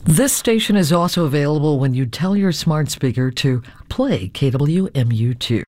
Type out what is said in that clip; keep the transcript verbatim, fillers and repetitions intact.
This station is also available when you tell your smart speaker to play K W M U two.